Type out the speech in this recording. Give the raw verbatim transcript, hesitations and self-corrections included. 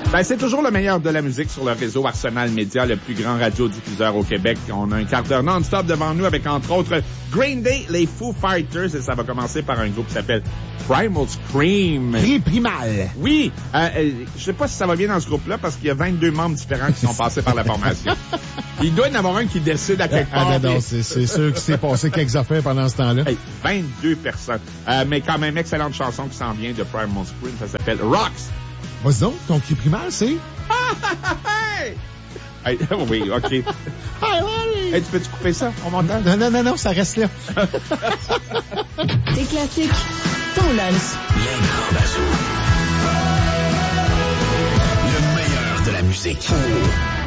Ben, c'est toujours le meilleur de la musique sur le réseau Arsenal Média, le plus grand radiodiffuseur au Québec. On a un quart d'heure non-stop devant nous avec, entre autres, Green Day, les Foo Fighters, et ça va commencer par un groupe qui s'appelle Primal Scream. Pri Primal. Oui. Euh, euh, je sais pas si ça va bien dans ce groupe-là parce qu'il y a vingt-deux membres différents qui sont passés par la formation. Il doit y en avoir un qui décide à quelque part. Ah, non, non, c'est, c'est sûr qu'il s'est passé quelques affaires pendant ce temps-là. Hey, vingt-deux personnes. Euh, mais quand même, excellente chanson qui s'en vient de Primal Scream. Ça s'appelle Rocks. Vas-y donc, ton cri primal, c'est? Hey, oui, OK. Hey, hey, tu peux-tu couper ça au montage? Non, non, non, non, ça reste là. Tes classiques, ton lunch. Les grands bazous. Le meilleur de la musique.